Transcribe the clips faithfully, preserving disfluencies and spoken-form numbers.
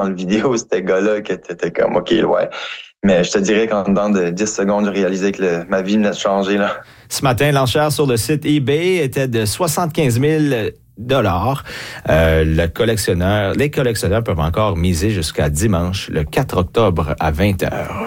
dans le vidéo, ce gars-là, que t'étais comme, OK, ouais. Mais je te dirais qu'en dedans de dix secondes, j'ai réalisé que le, ma vie venait de changer, là. Ce matin, l'enchère sur le site eBay était de soixante-quinze mille dollars. Euh, le collectionneur, les collectionneurs peuvent encore miser jusqu'à dimanche, le quatre octobre à vingt heures.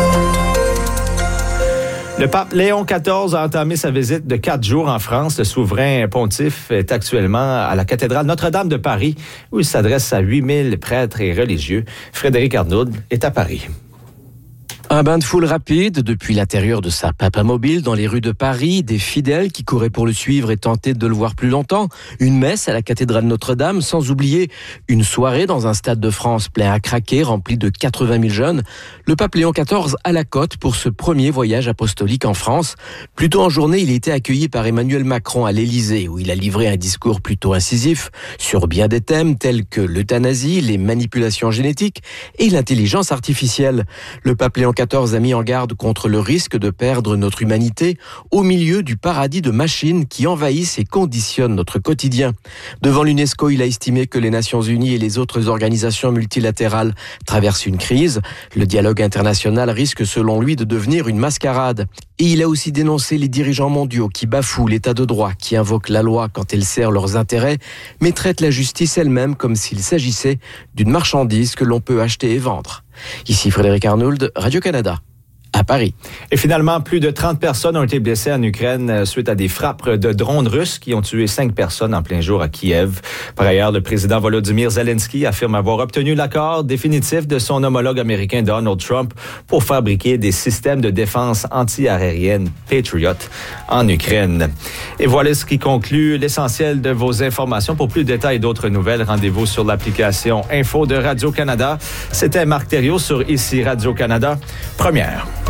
Le pape Léon quatorze a entamé sa visite de quatre jours en France. Le souverain pontife est actuellement à la cathédrale Notre-Dame de Paris, où il s'adresse à huit mille prêtres et religieux. Frédéric Arnaud est à Paris. Un bain de foule rapide depuis l'intérieur de sa papamobile dans les rues de Paris, des fidèles qui couraient pour le suivre et tentaient de le voir plus longtemps, une messe à la cathédrale Notre-Dame, sans oublier une soirée dans un stade de France plein à craquer, rempli de quatre-vingt mille jeunes. Le pape Léon quatorze à la côte pour ce premier voyage apostolique en France. Plus tôt en journée, il a été accueilli par Emmanuel Macron à l'Élysée, où il a livré un discours plutôt incisif sur bien des thèmes tels que l'euthanasie, les manipulations génétiques et l'intelligence artificielle. Le pape Léon quatorze a mis en garde contre le risque de perdre notre humanité au milieu du paradis de machines qui envahissent et conditionnent notre quotidien. Devant l'UNESCO, il a estimé que les Nations Unies et les autres organisations multilatérales traversent une crise. Le dialogue international risque, selon lui, de devenir une mascarade. Et il a aussi dénoncé les dirigeants mondiaux qui bafouent l'état de droit, qui invoquent la loi quand elle sert leurs intérêts, mais traitent la justice elle-même comme s'il s'agissait d'une marchandise que l'on peut acheter et vendre. Ici Frédéric Arnould, Radio-Canada, à Paris. Et finalement, plus de trente personnes ont été blessées en Ukraine suite à des frappes de drones russes qui ont tué cinq personnes en plein jour à Kiev. Par ailleurs, le président Volodymyr Zelensky affirme avoir obtenu l'accord définitif de son homologue américain Donald Trump pour fabriquer des systèmes de défense anti-aérienne Patriot en Ukraine. Et voilà ce qui conclut l'essentiel de vos informations. Pour plus de détails et d'autres nouvelles, rendez-vous sur l'application Info de Radio-Canada. C'était Marc Thériault sur Ici Radio-Canada, première.